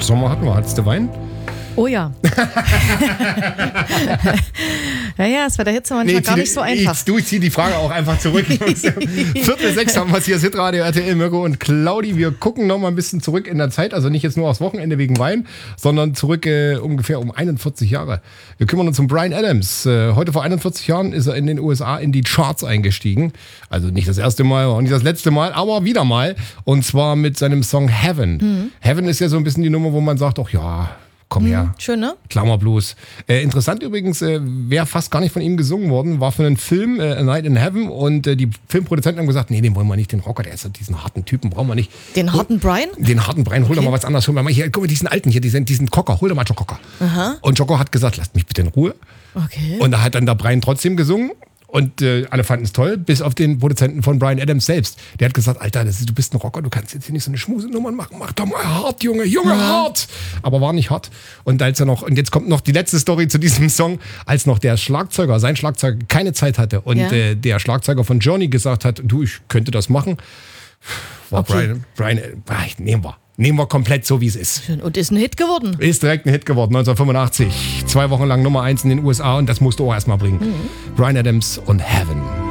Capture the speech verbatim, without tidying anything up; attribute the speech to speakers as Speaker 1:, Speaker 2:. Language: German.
Speaker 1: Sommer hatten wir. Hattest du Wein?
Speaker 2: Oh ja. ja, ja, es war der Hitze manchmal nee, gar nicht so einfach.
Speaker 1: Ich, du zieh die Frage auch einfach zurück. Viertel sechs haben wir es hier, Hitradio R T L, Mirko und Claudi. Wir gucken noch mal ein bisschen zurück in der Zeit. Also nicht jetzt nur aufs Wochenende wegen Wein, sondern zurück äh, ungefähr um einundvierzig Jahre. Wir kümmern uns um Bryan Adams. Äh, heute vor einundvierzig Jahren ist er in den U S A in die Charts eingestiegen. Also nicht das erste Mal und nicht das letzte Mal, aber wieder mal. Und zwar mit seinem Song Heaven. Mhm. Heaven ist ja so ein bisschen die Nummer, wo man sagt, ach ja, komm her.
Speaker 2: Hm, schön, ne?
Speaker 1: Klammerblues. Äh, interessant übrigens, äh, wäre fast gar nicht von ihm gesungen worden, war für einen Film, äh, A Night in Heaven, und äh, die Filmproduzenten haben gesagt, nee, den wollen wir nicht, den Rocker, der ist diesen harten Typen, brauchen wir nicht.
Speaker 2: Den harten Bryan?
Speaker 1: Den harten Bryan, hol okay. doch mal was anderes. Hol mal hier, guck mal, diesen alten hier, diesen, diesen Cocker, hol doch mal Joe Cocker. Aha. Und Jocko hat gesagt, lasst mich bitte in Ruhe.
Speaker 2: Okay.
Speaker 1: Und da hat dann der Bryan trotzdem gesungen. Und äh, alle fanden es toll, bis auf den Produzenten von Bryan Adams selbst. Der hat gesagt, Alter, das ist, du bist ein Rocker, du kannst jetzt hier nicht so eine Schmusenummer machen. Mach doch mal hart, Junge, Junge, ja. hart. Aber war nicht hart. Und als er noch, und jetzt kommt noch die letzte Story zu diesem Song, als noch der Schlagzeuger, sein Schlagzeuger keine Zeit hatte und ja. äh, der Schlagzeuger von Journey gesagt hat, du, ich könnte das machen, war okay. Bryan, Bryan, äh, nehmen wir. Nehmen wir komplett so, wie es ist.
Speaker 2: Und ist ein Hit geworden.
Speaker 1: Ist direkt ein Hit geworden, neunzehnhundertfünfundachtzig. Zwei Wochen lang Nummer eins in den U S A und das musst du auch erstmal bringen. Mhm. Bryan Adams und Heaven.